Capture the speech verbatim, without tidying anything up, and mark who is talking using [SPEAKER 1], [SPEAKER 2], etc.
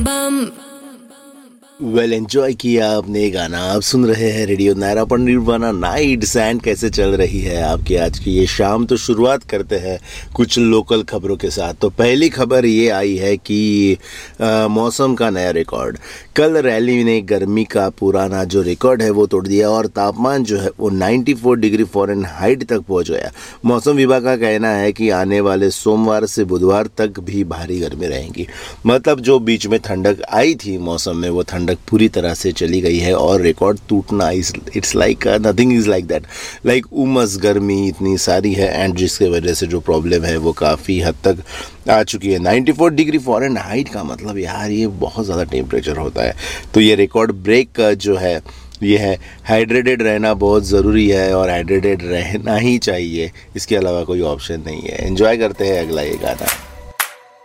[SPEAKER 1] Well enjoy किया आपने ये गाना। आप सुन रहे हैं रेडियो नायरा पर निर्वाणा नाइट्स। एंड कैसे चल रही है आपकी आज की ये शाम। तो शुरुआत करते हैं कुछ लोकल खबरों के साथ। तो पहली खबर ये आई है कि आ, मौसम का नया रिकॉर्ड। कल रैली ने गर्मी का पुराना जो रिकॉर्ड है वो तोड़ दिया और तापमान जो है वो चौरानवे डिग्री फ़ारेनहाइट तक पहुंच गया। मौसम विभाग का कहना है कि आने वाले सोमवार से बुधवार तक भी भारी गर्मी रहेगी। मतलब जो बीच में ठंडक आई थी मौसम में, वो ठंडक पूरी तरह से चली गई है और रिकॉर्ड टूटना it's like nothing is like that. Like उमस गर्मी इतनी सारी है एंड जिसके वजह से जो प्रॉब्लम है वो काफ़ी हद तक आ चुकी है। चौरानवे डिग्री फ़ारेनहाइट का मतलब यार ये बहुत ज़्यादा टेम्परेचर होता है। तो ये रिकॉर्ड ब्रेक जो है ये है। हाइड्रेटेड रहना बहुत ज़रूरी है और हाइड्रेटेड रहना ही चाहिए, इसके अलावा कोई ऑप्शन नहीं है। एंजॉय करते हैं अगला ये गाना।